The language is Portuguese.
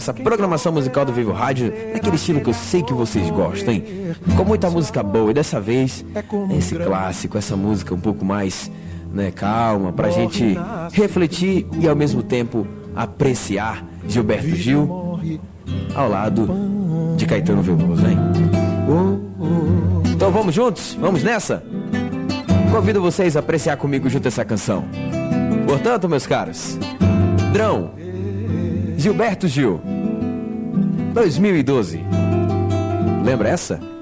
nossa programação musical do Vivo Rádio, naquele estilo que eu sei que vocês gostam, hein? Com muita música boa, e dessa vez esse clássico, essa música um pouco mais, né, calma, pra gente refletir e ao mesmo tempo apreciar Gilberto Gil ao lado de Caetano Veloso, hein? Então vamos juntos? Vamos nessa? Convido vocês a apreciar comigo junto essa canção. Portanto, meus caros, Drão, Gilberto Gil, 2012. Lembra essa?